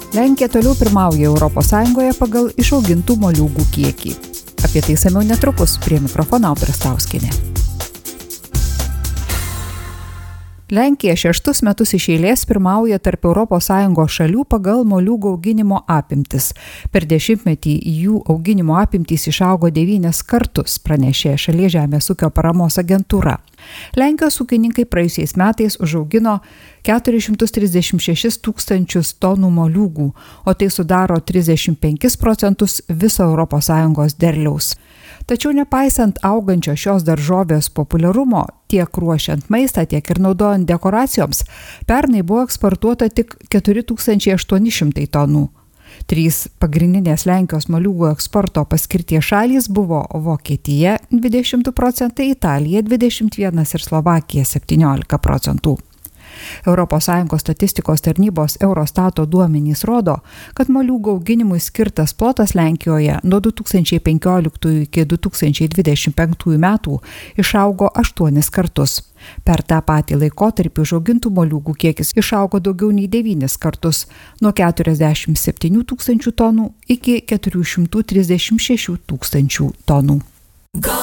Lenkija toliau pirmauja ES pagal išaugintų moliūgų kiekį. Apie tai išsamiau netrukus, prie mikrofono Audra Stauskienė. Lenkija 6 metus iš eilės pirmauja tarp ES šalių pagal moliūgų auginimo apimtis. Per dešimtmetį jų auginimo apimtys išaugo 9 kartus, pranešė šalies žemės ūkio paramos agentūra. Lenkijos ūkininkai praėjusiais metais užaugino 436 tūkstančius tonų moliūgų, o tai sudaro 35% viso ES derliaus. Tačiau nepaisant augančio šios daržovės populiarumo, tiek ruošiant maistą, tiek ir naudojant dekoracijoms, pernai buvo eksportuota tik 4800 tonų. 3 pagrindinės Lenkijos moliūgų eksporto paskirties šalys buvo Vokietija 20%, Italija 21% ir Slovakija 17%. ES statistikos tarnybos Eurostato duomenys rodo, kad moliūgų auginimui skirtas plotas Lenkijoje nuo 2015 iki 2025 metų išaugo 8 kartus. Per tą patį laikotarpį užaugintų moliūgų kiekis išaugo daugiau nei 9 kartus, nuo 47 tūkstančių tonų iki 436 tūkstančių tonų.